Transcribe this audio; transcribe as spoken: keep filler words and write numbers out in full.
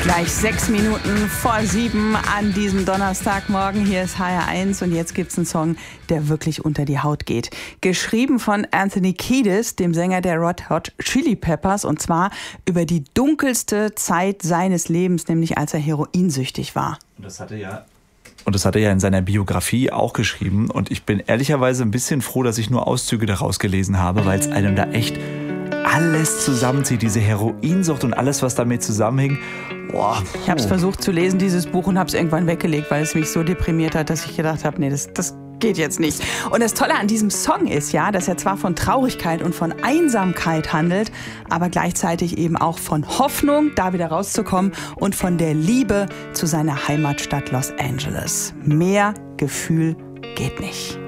Gleich sechs Minuten vor sieben an diesem Donnerstagmorgen. Hier ist H R eins und jetzt gibt's einen Song, der wirklich unter die Haut geht. Geschrieben von Anthony Kiedis, dem Sänger der Red Hot Chili Peppers, und zwar über die dunkelste Zeit seines Lebens, nämlich als er heroinsüchtig war. Und das hatte ja Und das hat er ja in seiner Biografie auch geschrieben. Und ich bin ehrlicherweise ein bisschen froh, dass ich nur Auszüge daraus gelesen habe, weil es einem da echt alles zusammenzieht. Diese Heroinsucht und alles, was damit zusammenhängt. Boah, ich habe es versucht zu lesen, dieses Buch, und habe es irgendwann weggelegt, weil es mich so deprimiert hat, dass ich gedacht habe, nee, das, das geht jetzt nicht. Und das Tolle an diesem Song ist ja, dass er zwar von Traurigkeit und von Einsamkeit handelt, aber gleichzeitig eben auch von Hoffnung, da wieder rauszukommen, und von der Liebe zu seiner Heimatstadt Los Angeles. Mehr Gefühl geht nicht.